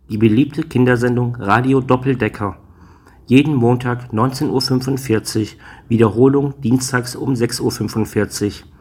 Die beliebte Kindersendung Radio Doppeldecker. Jeden Montag 19:45 Uhr, Wiederholung dienstags um 6:45 Uhr.